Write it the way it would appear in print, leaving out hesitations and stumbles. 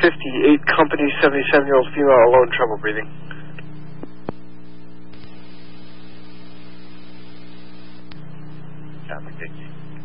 58 company, 77-year-old female alone, trouble breathing. Copy, Dickie.